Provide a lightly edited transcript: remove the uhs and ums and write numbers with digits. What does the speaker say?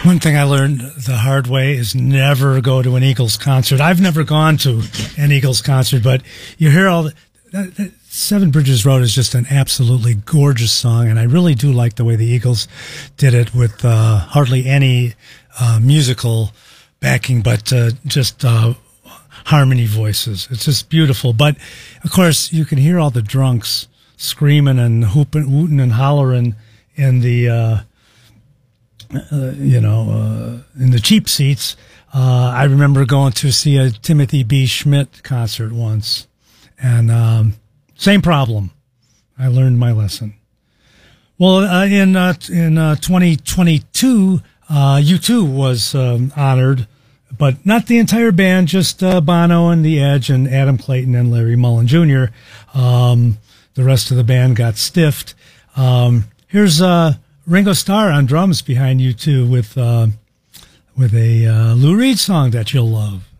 One thing I learned the hard way is never go to an Eagles concert. I've never gone to an Eagles concert, but you hear all the Seven Bridges Road is just an absolutely gorgeous song, and I really do like the way the Eagles did it with hardly any musical backing, but just harmony voices. It's just beautiful. But, of course, you can hear all the drunks screaming and hooping, hooting and hollering in the in the cheap seats. I remember going to see a Timothy B. Schmidt concert once, and same problem. I learned my lesson. Well, in 2022, U2 was honored, but not the entire band, just Bono and The Edge and Adam Clayton and Larry Mullen Jr. The rest of the band got stiffed. Here's Ringo Starr on drums behind U2 with a Lou Reed song that you'll love.